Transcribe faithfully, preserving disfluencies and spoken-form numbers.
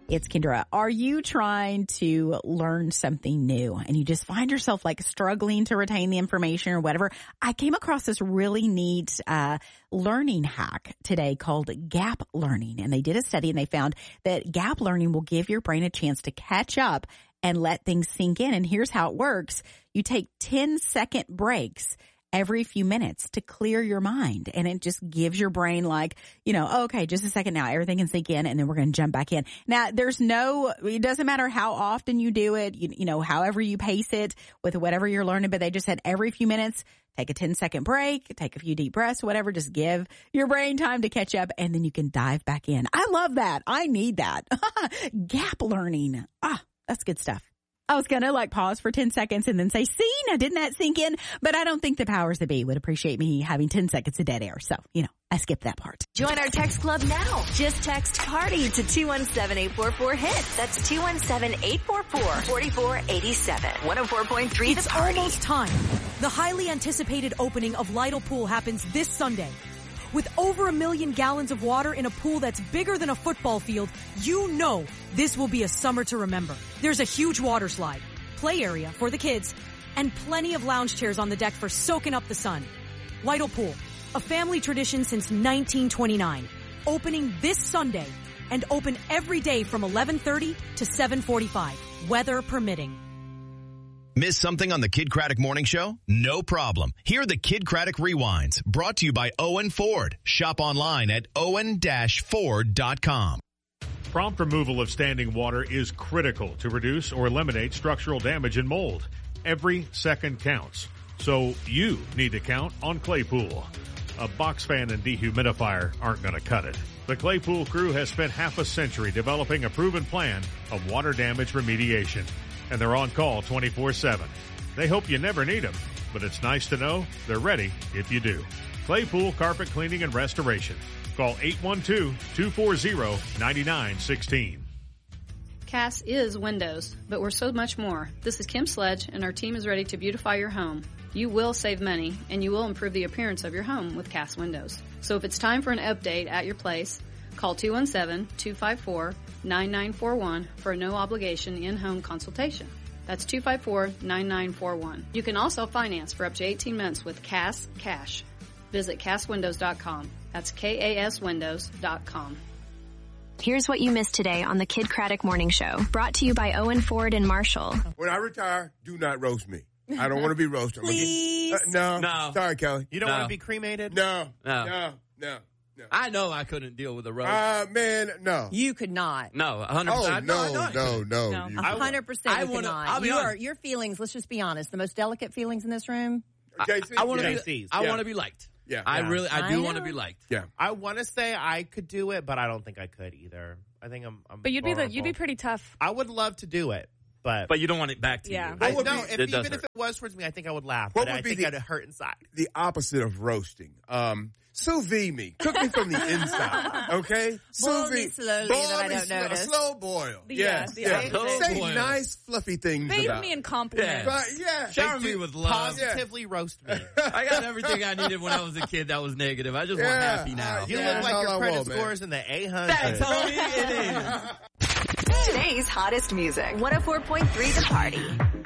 It's Kendra. Are you trying to learn something new and you just find yourself like struggling to retain the information or whatever? I came across this really neat uh learning hack today called gap learning. And they did a study and they found that gap learning will give your brain a chance to catch up and let things sink in. And here's how it works. You take ten second breaks every few minutes to clear your mind. And it just gives your brain like, you know, oh, okay, just a second now, everything can sink in and then we're going to jump back in. Now, there's no, it doesn't matter how often you do it, you, you know, however you pace it with whatever you're learning, but they just said every few minutes, take a ten second break, take a few deep breaths, whatever, just give your brain time to catch up and then you can dive back in. I love that. I need that. Gap learning. Ah, that's good stuff. I was going to like pause for ten seconds and then say, see, now didn't that sink in? But I don't think the powers that be would appreciate me having ten seconds of dead air. So, you know, I skipped that part. Join our text club now. Just text PARTY to two one seven, eight four four, HIT. That's two one seven, eight four four, four four eight seven. one oh four point three It's The Party. almost time. The highly anticipated opening of Lytle Pool happens this Sunday. With over a million gallons of water in a pool that's bigger than a football field, you know this will be a summer to remember. There's a huge water slide, play area for the kids, and plenty of lounge chairs on the deck for soaking up the sun. Lytle Pool, a family tradition since nineteen twenty-nine. Opening this Sunday and open every day from eleven thirty to seven forty-five, weather permitting. Miss something on the Kid Craddock Morning Show? No problem. Hear the Kid Craddock Rewinds, brought to you by Owen Ford. Shop online at owen dash ford dot com. Prompt removal of standing water is critical to reduce or eliminate structural damage and mold. Every second counts. So you need to count on Claypool. A box fan and dehumidifier aren't going to cut it. The Claypool crew has spent half a century developing a proven plan of water damage remediation. And they're on call twenty-four seven. They hope you never need them, but it's nice to know they're ready if you do. Claypool Carpet Cleaning and Restoration. Call eight one two, two four zero, nine nine one six. Cass is windows, but we're so much more. This is Kim Sledge, and our team is ready to beautify your home. You will save money, and you will improve the appearance of your home with Cass Windows. So if it's time for an update at your place, call two one seven, two five four, nine nine four one for a no-obligation in-home consultation. That's two five four, nine nine four one. You can also finance for up to eighteen months with Cass Cash. Visit cass windows dot com. That's K A S windows dot com. Here's what you missed today on the Kid Craddock Morning Show. Brought to you by Owen Ford and Marshall. When I retire, do not roast me. I don't want to be roasted. Please. Uh, no. No. Sorry, Kelly. You don't No. want to be cremated? No. No. No. No. No. I know I couldn't deal with a roast. Uh, man, no. You could not. no, one hundred Oh, percent. no, I know I no, couldn't. no. No, You- a hundred percent I you wanna- cannot. I'll be You are, honest. your feelings, let's just be honest, the most delicate feelings in this room. J C? I want to Yeah. be. J Cs, I yeah. want to be liked. Yeah. I Yeah. really. I I do know. want to be liked. Yeah. I want to say I could do it, but I don't think I could either. I think I'm. I'm But you'd be the, you'd be vulnerable. pretty tough. I would love to do it, but But you don't want it back to Yeah. you. I, What would no, be- if, It even does if hurt. it was towards me, I think I would laugh. What but would I be think the- I'd hurt inside. The opposite of roasting. Um, sous vide me. Cook me from the inside. Okay? Boil Sous me vide- slowly boil that I me don't slow- notice. Slow boil. The- Yes. yeah, the yeah. opposite. Say Slow boil. nice, fluffy things Bathe about me in compliments. But, yeah. Shower They me do with love. Positively roast me. I got everything I needed when I was a kid that was negative. I just want Yeah. happy now. You Yeah, look that's like all your I credit want, man. scores in the A hundred. That's Tony. It is. Today's hottest music. one oh four point three The Party.